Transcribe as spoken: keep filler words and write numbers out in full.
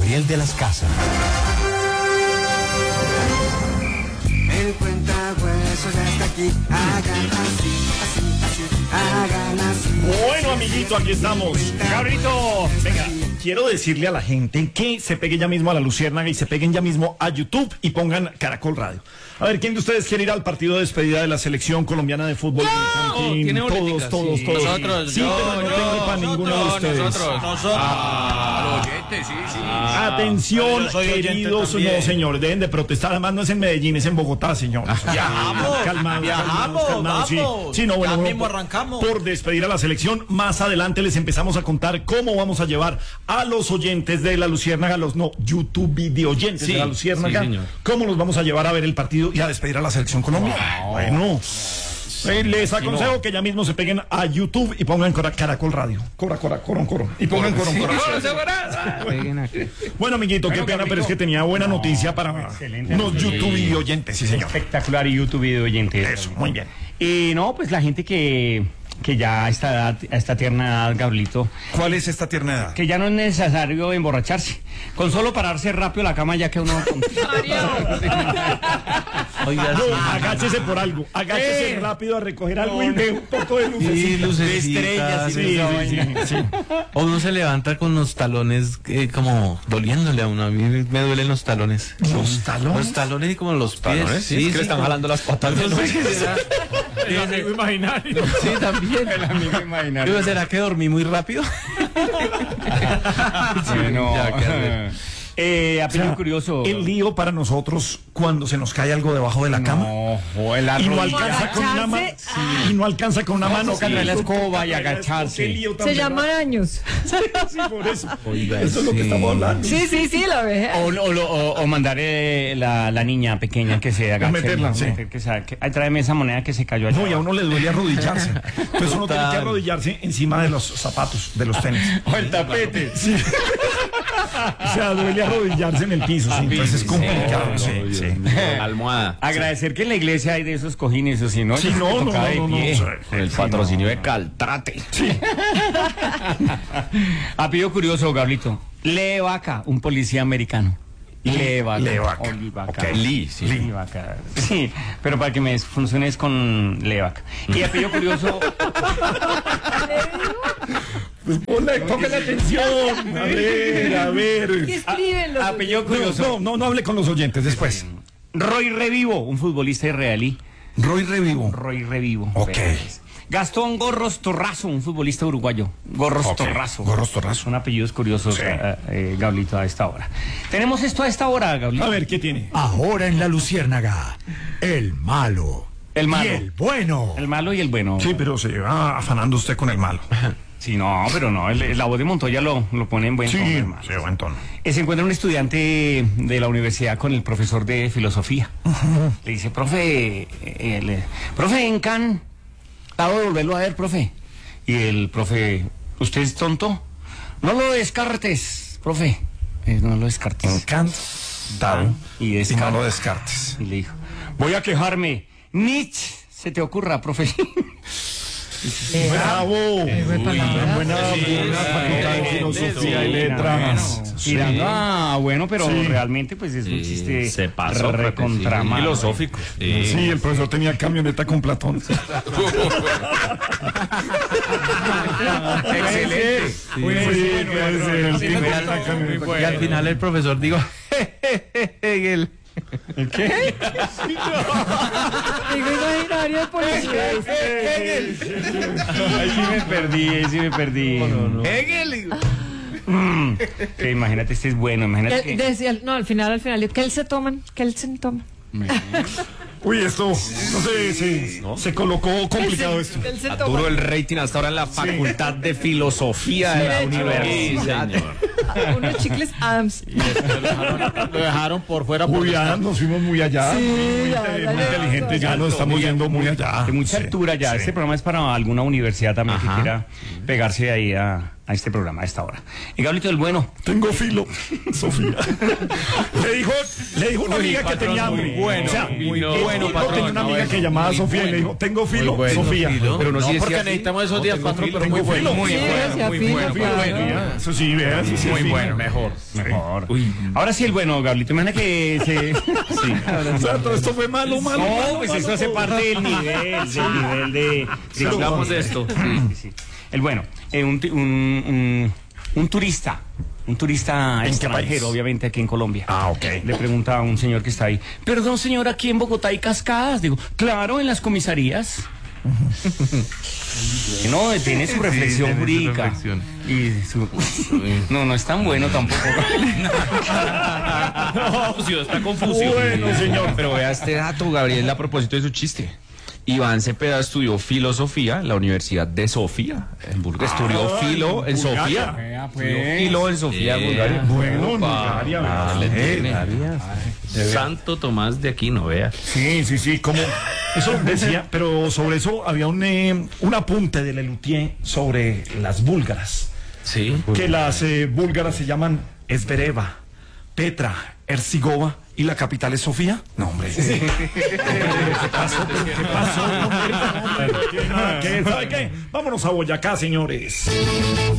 Gabriel de las Casas. El cuentahuesos ya está aquí. Hagan así, así, así. Hagan así. Bueno, amiguito, aquí estamos. Gabrielito, venga, quiero decirle a la gente que se peguen ya mismo a la Luciérnaga y se peguen ya mismo a YouTube y pongan Caracol Radio. A ver, ¿quién de ustedes quiere ir al partido de despedida de la selección colombiana de fútbol? Oh, tiene todos, boleticas, todos, sí. todos. Nosotros, sí, yo, pero no yo, tengo para ninguno de ustedes. Nosotros, nosotros. Ah, al oyente, sí, sí. Ah, Atención, yo soy oyente queridos, también. no, señores, deben de protestar. Además, no es en Medellín, es en Bogotá, señor. Viajamos, Calmados, viajamos, calmados, sí. vamos. Sí, no, bueno, Ya bueno, mismo por- arrancamos. Por despedir a la selección, más adelante les empezamos a contar cómo vamos a llevar a los oyentes de la Luciérnaga, los no, YouTube video oyentes Sí, de la Luciérnaga, sí, señor. cómo los vamos a llevar a ver el partido y a despedir a la selección Colombia. Bueno, eh, les aconsejo que ya mismo se peguen a YouTube y pongan Cora- Caracol Radio. Cora, cora, coron, coron. Y pongan coron, coron. Bueno, amiguito, qué pena, pero es que tenía buena noticia para excelente unos noticia. YouTube video oyentes, sí, señor. Espectacular y YouTube video oyente. Eso, muy bien. Y no, pues la gente que, que ya a esta edad, a esta tierna edad, Gabrielito, ¿Cuál es esta tierna edad? que ya no es necesario emborracharse. Con solo pararse rápido la cama ya que uno... Oiga, No, sí. agáchese por algo, agáchese ¿Qué? rápido a recoger algo y ve un poco de luces. Sí, lucecitas, estrellas, sí, sí, sí, sí, sí. O uno se levanta con los talones eh, como doliéndole a uno. A mí me duelen los talones. ¿Los talones? Los talones y como los pies. ¿Talones? Sí, es que le están jalando las patas. No sé qué será. El amigo imaginario. Sí, también. El amigo imaginario. Digo, ¿será que dormí muy rápido? Bueno, Ya, qué hacer. eh, O sea, apellido curioso. el lío para nosotros cuando se nos cae algo debajo de la cama No, o el y no arroz. alcanza con una mano y no alcanza con una mano toca traer la escoba y toca traer la agacharse. escoba, qué lío tan Se berraco. llaman años. Sí, por eso. Oiga, Eso es lo que sí. estamos hablando. Sí, sí, sí, la vejez. O, o, lo- o- o mandar eh, la, la niña pequeña que se haga. meterla, sí. Que se, que, ay, tráeme esa moneda que se cayó allá. No, y a uno le duele arrodillarse. Entonces uno tiene que Total. arrodillarse encima de los zapatos, de los tenis. O el tapete. Sí. O sea, duele arrodillarse en el piso, sí. Entonces es complicado, sí, sí. Almohada. Agradecer que en la iglesia hay de esos cojines, o si no, Sí, yo no, me no, tocaba no, de no, no, pie. sí. Con el patrocinio de Caltrate. Apellido curioso, Gablito. Lee Vaca, un policía americano. Lee Vaca. Lee Vaca. O Lee Vaca. Ok. Lee, sí. Lee Vaca. Sí, pero para que me funcione es con Lee Vaca. Y apellido curioso, Pues ponle, póngale atención. A ver, a ¿Qué ver. escriben los apellido No, curioso. no, no, no hable con los oyentes después. Roy Revivo, un futbolista israelí. Roy Revivo. Roy Revivo. Ok. Pérez. Gastón Gorros Torrazo, un futbolista uruguayo. Gorros Ok, Torrazo. Gorros Torrazo. Son apellidos curiosos, Sí. eh, eh, Gablito, a esta hora. Tenemos esto a esta hora, Gablito. A ver, ¿qué tiene? Ahora en la Luciérnaga, el malo. El malo. Y el bueno. El malo y el bueno. Sí, pero se va afanando usted con el malo. Sí, no, pero no, el- la voz de Montoya lo, lo pone en buen tono, Sí, hermano. sí, buen tono. Eh, Se encuentra un estudiante de la universidad con el profesor de filosofía. Le dice, profe, eh, eh, le- profe, en Kant, acabo de volverlo a ver, profe. Y el profe, ¿usted es tonto? No lo descartes, profe. Eh, no lo descartes. Encantado. Y Y descartes. no lo descartes. Y le dijo, voy a quejarme. Nietzsche, se te ocurra, profe. Bravo. buen palabra. Buena, buena facultad de filosofía y letras. Sí. Tirando, ah, bueno, pero Sí. realmente pues es un chiste se pasó, recontra sí, malo. filosófico. Sí. Sí, el profesor tenía camioneta con Platón. Excelente. Sí, puede ser. Sí, Sí, y, la camioneta. al, y al final el profesor dijo, Hegel. ¿Qué? Amigo imaginario de policía. Ahí sí me perdí, ahí sí me perdí. Hegel. Mm, que imagínate, este es bueno, imagínate Que- que... decía, no, al final, al final, que él se toman, que él se toma. Uy, esto, no sé, se, se colocó complicado esto. Que él se Está toma. duro el rating hasta ahora en la Facultad de Filosofía de la Sí, Universidad. Unos chicles Adams. Lo dejaron por fuera. Uy, ya nos fuimos muy allá. Sí, muy ya, inte- ya, muy ya, inteligentes, ya, ya nos estamos yendo muy allá. De mucha Sí, altura ya. sí. Este programa es para alguna universidad también Ajá. que quiera pegarse ahí a, a este programa, a esta hora. Y Gabrielito del Bueno. Tengo filo, Sofía. le dijo, le dijo una amiga que tenía hambre. muy bueno, o sea, muy el bueno, tipo patrón, tenía una no, amiga eso, que llamaba muy Sofía y le bueno. dijo, tengo filo, Muy bueno. Sofía. Filo. Pero no, No, sí porque decía necesitamos así. esos días, tengo patrón, filo, pero muy muy bueno. filo. Muy Sí, bueno, decía muy filo, bueno. claro. bueno. Eso sí, vea, eso sí es Muy filo. bueno, mejor. Mejor. Ahora sí el bueno, Gabrielito. Imagina que se... Sí. O sea, todo esto fue malo, malo, No, malo, pues malo, eso hace todo. parte del nivel, del nivel de... de Hablamos de esto. Sí, sí. El bueno, eh, un, ti- un, un, un turista, un turista qué extranjero, país? obviamente aquí en Colombia. Ah, ok. Le pregunta a un señor que está ahí, perdón señor, aquí en Bogotá hay cascadas. Digo, claro, en las comisarías. No, tiene su reflexión tiene su jurídica. reflexión. Y su- No, no es tan bueno tampoco. Confucio, está confuso. Bueno, señor. Pero vea este dato, Gabriel, a propósito de su chiste. Iván Cepeda estudió filosofía en la Universidad de Sofía, en Bulgaria. Estudió filo en Bulgaria. Sofía. Vea, Estudió pues. filo en Sofía, Yeah. Bulgaria. Bueno, en Opa. Bulgaria, Ah, ¿verdad? le Eh, tiene. Santo Tomás de aquí, no vea. Sí, sí, sí, como eso decía, pero sobre eso había un, eh, un apunte de Lelutier sobre las búlgaras, Sí. que las eh, búlgaras se llaman Esbereva, Petra, Ercigova y la capital es Sofía. No, hombre. ¿Qué pasó? ¿Qué pasó? No, hombre, no, hombre, no tiene nada que ver. ¿Sabe qué? Vámonos a Boyacá, señores.